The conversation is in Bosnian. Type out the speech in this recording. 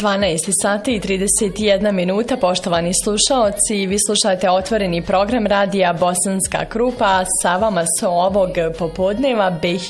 12 sati i 31 minuta, poštovani slušaoci, vi slušate otvoreni program radija Bosanska Krupa, sa vama su ovog popodneva BiH